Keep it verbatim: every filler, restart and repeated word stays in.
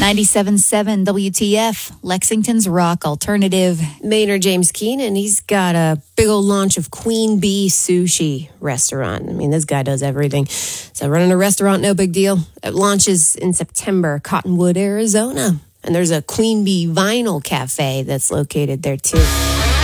ninety-seven point seven W T F, Lexington's rock alternative. Maynard James Keenan, he's got a big old launch of Queen Bee Sushi restaurant. I mean, this guy does everything. So running a restaurant, no big deal. It launches in September, Cottonwood, Arizona. And there's a Queen Bee Vinyl Cafe that's located there too.